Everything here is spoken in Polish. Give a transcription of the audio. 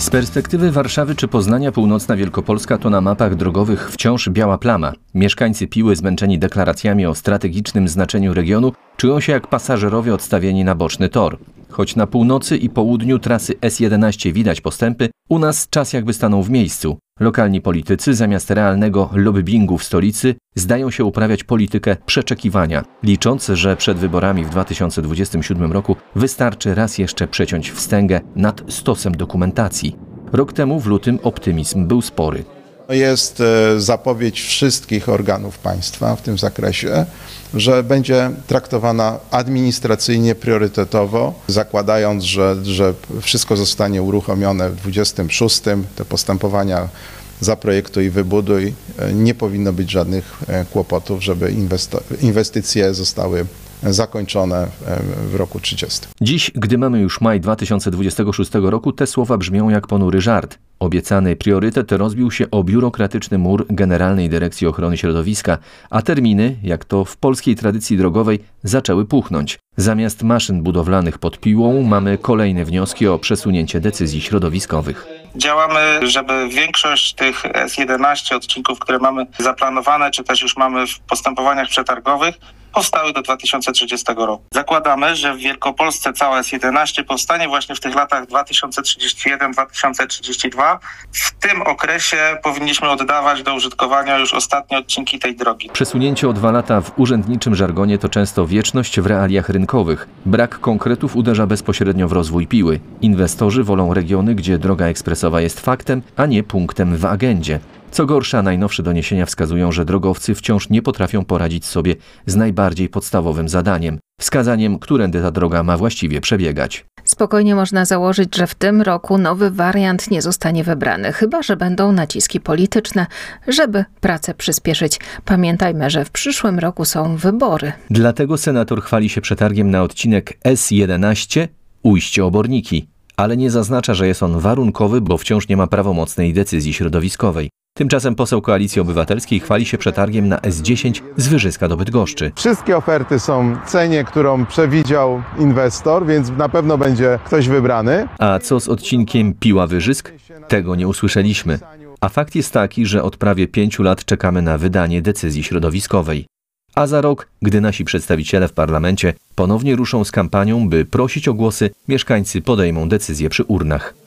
Z perspektywy Warszawy czy Poznania północna Wielkopolska to na mapach drogowych wciąż biała plama. Mieszkańcy Piły, zmęczeni deklaracjami o strategicznym znaczeniu regionu, czują się jak pasażerowie odstawieni na boczny tor. Choć na północy i południu trasy S11 widać postępy, u nas czas jakby stanął w miejscu. Lokalni politycy zamiast realnego lobbingu w stolicy zdają się uprawiać politykę przeczekiwania, licząc, że przed wyborami w 2027 roku wystarczy raz jeszcze przeciąć wstęgę nad stosem dokumentacji. Rok temu w lutym optymizm był spory. Jest zapowiedź wszystkich organów państwa w tym zakresie, że będzie traktowana administracyjnie, priorytetowo, zakładając, że wszystko zostanie uruchomione w 26. Te postępowania zaprojektuj i wybuduj. Nie powinno być żadnych kłopotów, żeby inwestycje zostały zakończone w roku 30. Dziś, gdy mamy już maj 2026 roku, te słowa brzmią jak ponury żart. Obiecany priorytet rozbił się o biurokratyczny mur Generalnej Dyrekcji Ochrony Środowiska, a terminy, jak to w polskiej tradycji drogowej, zaczęły puchnąć. Zamiast maszyn budowlanych pod Piłą mamy kolejne wnioski o przesunięcie decyzji środowiskowych. Działamy, żeby większość tych S11 odcinków, które mamy zaplanowane, czy też już mamy w postępowaniach przetargowych, powstały do 2030 roku. Zakładamy, że w Wielkopolsce cała S11 powstanie właśnie w tych latach 2031-2032. W tym okresie powinniśmy oddawać do użytkowania już ostatnie odcinki tej drogi. Przesunięcie o 2 lata w urzędniczym żargonie to często wieczność w realiach rynkowych. Brak konkretów uderza bezpośrednio w rozwój Piły. Inwestorzy wolą regiony, gdzie droga ekspresowa jest faktem, a nie punktem w agendzie. Co gorsza, najnowsze doniesienia wskazują, że drogowcy wciąż nie potrafią poradzić sobie z najbardziej podstawowym zadaniem – wskazaniem, którędy ta droga ma właściwie przebiegać. Spokojnie można założyć, że w tym roku nowy wariant nie zostanie wybrany, chyba że będą naciski polityczne, żeby pracę przyspieszyć. Pamiętajmy, że w przyszłym roku są wybory. Dlatego senator chwali się przetargiem na odcinek S11 Ujście-Oborniki, ale nie zaznacza, że jest on warunkowy, bo wciąż nie ma prawomocnej decyzji środowiskowej. Tymczasem poseł Koalicji Obywatelskiej chwali się przetargiem na S10 z Wyżyska do Bydgoszczy. Wszystkie oferty są w cenie, którą przewidział inwestor, więc na pewno będzie ktoś wybrany. A co z odcinkiem Piła-Wyżysk? Tego nie usłyszeliśmy. A fakt jest taki, że od prawie 5 lat czekamy na wydanie decyzji środowiskowej. A za rok, gdy nasi przedstawiciele w parlamencie ponownie ruszą z kampanią, by prosić o głosy, mieszkańcy podejmą decyzję przy urnach.